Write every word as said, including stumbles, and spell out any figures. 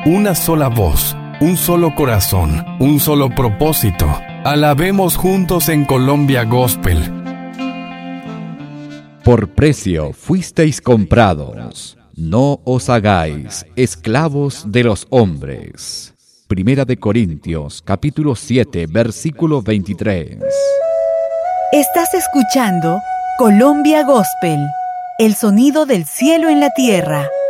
una sola voz, un solo corazón, un solo propósito. Alabemos juntos en Colombia Gospel. Por precio fuisteis comprados. No os hagáis esclavos de los hombres. Primera de Corintios, capítulo siete, versículo veintitrés. Estás escuchando Colombia Gospel, el sonido del cielo en la tierra.